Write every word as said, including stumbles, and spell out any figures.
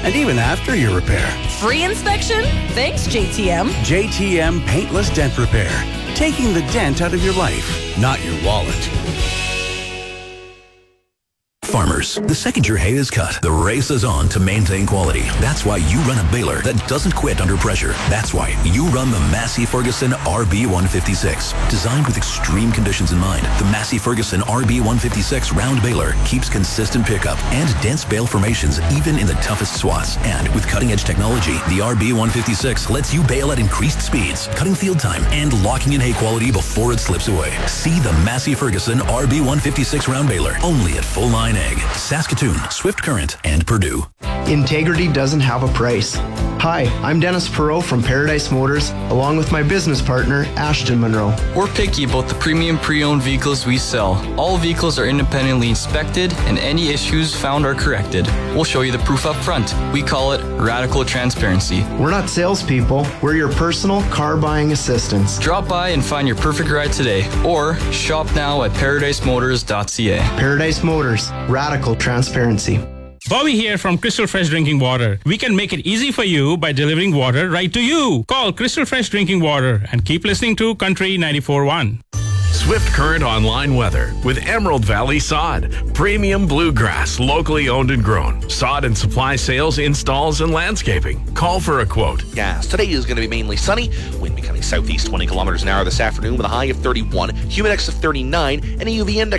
and even after your repair. Free inspection? Thanks, J T M. J T M Paintless Dent Repair. Taking the dent out of your life, not your wallet. Farmers, the second your hay is cut, the race is on to maintain quality. That's why you run a baler that doesn't quit under pressure. That's why you run the Massey Ferguson R B one fifty-six. Designed with extreme conditions in mind, the Massey Ferguson R B one fifty-six round baler keeps consistent pickup and dense bale formations even in the toughest swaths. And with cutting-edge technology, the R B one fifty-six lets you bale at increased speeds, cutting field time and locking in hay quality before it slips away. See the Massey Ferguson R B one fifty-six round baler only at Full Line Egg, Saskatoon, Swift Current, and Purdue. Integrity doesn't have a price. Hi, I'm Dennis Perot from Paradise Motors, along with my business partner, Ashton Monroe. We're picky about the premium pre-owned vehicles we sell. All vehicles are independently inspected, and any issues found are corrected. We'll show you the proof up front. We call it radical transparency. We're not salespeople. We're your personal car buying assistants. Drop by and find your perfect ride today, or shop now at paradise motors dot c a. Paradise Motors, radical transparency. Bobby here from Crystal Fresh Drinking Water. We can make it easy for you by delivering water right to you. Call Crystal Fresh Drinking Water and keep listening to Country ninety-four point one. Swift Current Online Weather with Emerald Valley Sod. Premium bluegrass, locally owned and grown. Sod and supply sales, installs, and landscaping. Call for a quote. Yes, today is going to be mainly sunny. Wind becoming southeast twenty kilometers an hour this afternoon with a high of thirty-one, humidex of thirty-nine, and a U V index